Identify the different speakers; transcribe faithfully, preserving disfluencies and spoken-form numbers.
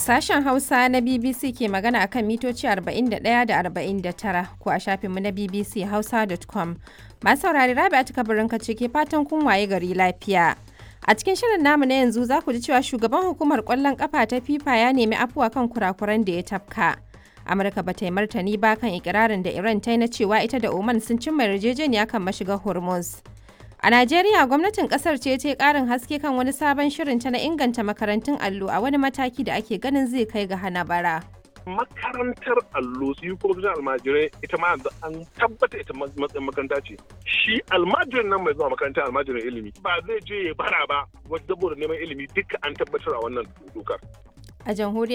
Speaker 1: Sashen Hausa na B B C ke magana akan mitoci arba'in da ɗaya da arba'in da tara ko a shafinmu na b b c hausa dot com. Masu saurari Rabi'atu Kabirin ce ke fatan kun waye gari lafiya. A cikin shirin namu na yanzu za ku ji cewa shugaban hukumar ƙwallon ƙafa ta FIFA ya nemi afuwa kan kurakuran da ya tafka. Amurka ba ta yi martani ba kan ikirarin da Iran ta yi na cewa ita da Oman sun cimma yarjejeniya kan mashigar Hormuz. A Najeriya, gwamnatin kasar ce ta yi ƙarin haske kan wani sabon shirinta na inganta makarantun allo a wani mataki da ake ganin zai kai ga hana bara.
Speaker 2: Makarantar allo su yi kuma almajirai ita ma an tabbata ita matsayin makaranta ce. Shi almajirin nan mai zuwa makarantar almajirin ilimi ba zai je ya bara ba wasu saboda neman ilimi duka an tabbatar a wannan dokar.
Speaker 1: A jamhuriyar